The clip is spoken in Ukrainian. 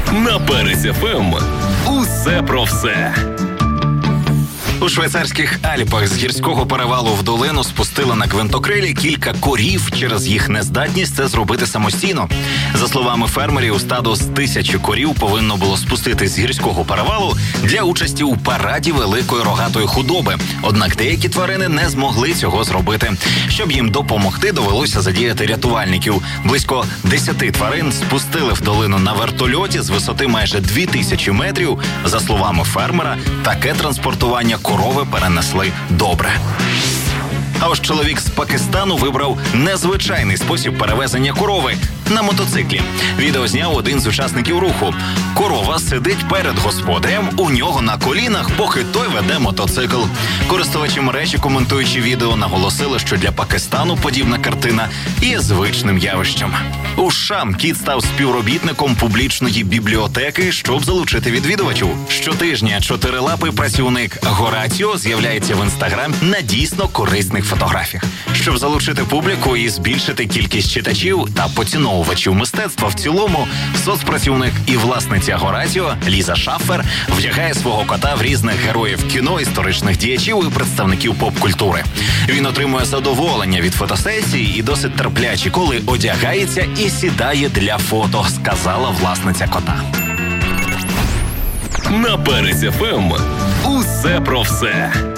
На Перець ФМ. Усе про все. У швейцарських Альпах з гірського перевалу в долину спустили на гвинтокрилі кілька корів через їх нездатність це зробити самостійно. За словами фермерів, стадо з 1000 корів повинно було спуститись з гірського перевалу для участі у параді великої рогатої худоби. Однак деякі тварини не змогли цього зробити. Щоб їм допомогти, довелося задіяти рятувальників. Близько 10 тварин спустили в долину на вертольоті з висоти майже 2000 метрів. За словами фермера, таке транспортування корови перенесли добре. А ось чоловік з Пакистану вибрав незвичайний спосіб перевезення корови – на мотоциклі. Відео зняв один з учасників руху. Корова сидить перед господарем, у нього на колінах, поки той веде мотоцикл. Користувачі мережі, коментуючи відео, наголосили, що для Пакистану подібна картина є звичним явищем. У США кіт став співробітником публічної бібліотеки, щоб залучити відвідувачів. Щотижня чотирилапий працівник Гораціо з'являється в Інстаграм на дійсно корисних фотографіях. Щоб залучити публіку і збільшити кількість читачів та поціновувачів мистецтва в цілому, соцпрацівник і власниця Гораціо Ліза Шаффер вдягає свого кота в різних героїв кіно, історичних діячів і представників поп-культури. Він отримує задоволення від фотосесії і досить терплячий, коли одягається і сідає для фото, сказала власниця кота. На Перець ФМ. Усе про все.